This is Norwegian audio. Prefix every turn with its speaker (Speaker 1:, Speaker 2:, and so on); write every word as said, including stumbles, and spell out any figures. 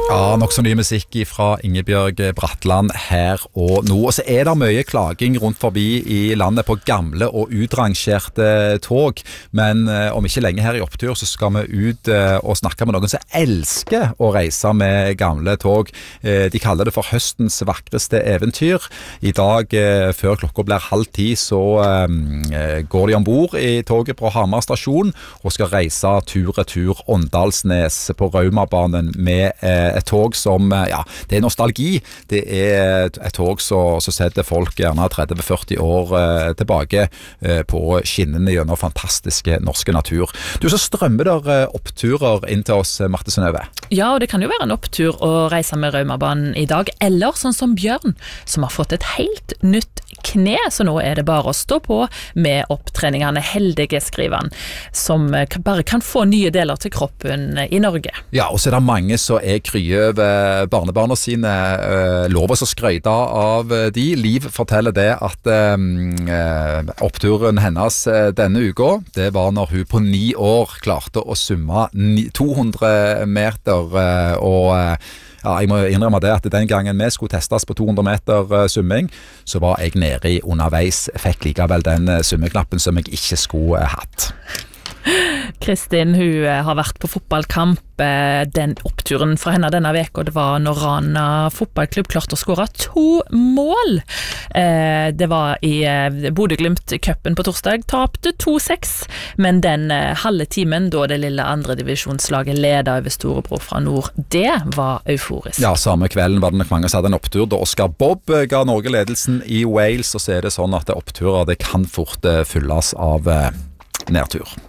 Speaker 1: Ja, nok så ny musikk fra Ingebjørg Bratland her og nå. Og så er det mye klaging rundt forbi i landet på gamle og utrangerte tog. Men eh, om ikke lenge her i Opptur så skal vi ut eh, og snakke med noen som elsker å reise med gamle tog. Eh, de kaller det for høstens vakreste eventyr. I dag, eh, før klokka blir halv ti, så eh, går de ombord i toget på Hamar stasjon og skal reise tur-retur Åndalsnes på Raumabanen med eh, et tog som, ja, det er nostalgi. Det er et tog som setter folk gjerne tretti til førti år eh, tilbake eh, på skinnene gjennom fantastiske norske natur. Du, så strømmer der eh, oppturer inn til oss, Marte Synnøve.
Speaker 2: Ja, og det kan jo være en opptur å reise med Raumabanen i dag, eller sånn som Bjørn, som har fått et helt nytt kne, så nå er det bare å stå på med opptreningene. Heldige skriver han, som bare kan få nye deler til kroppen i Norge.
Speaker 1: Ja, og så er det mange som er krye over barnebarna sine. Uh, lov å skrøyte av de. Liv forteller det at uh, oppturen hennes uh, denne uka, det var når hun på ni år klarte å summe to hundre meter, uh, og uh, ja, jeg må innrømme det at den gangen vi skulle testes på to hundre meter uh, summing, så var jeg nede i underveis, fikk likevel den uh, summeknappen som jeg ikke skulle uh, hatt.
Speaker 2: Kristin, hun har vært på fotballkamp. Den oppturen fra henne denne veka, det var når Rana fotballklubb klarte å skåre to mål. Det var i Bodø-Glimt-cupen på torsdag, tapte to seks, men den halve timen da det lille andre divisjonslaget ledet over Storebror fra nord, det var euforisk. Ja,
Speaker 1: samme kvelden var det nok mange som hadde en opptur da Oscar Bob ga Norge ledelsen i Wales, og så er det sånn at oppturer det kan fort fylles av nedtur.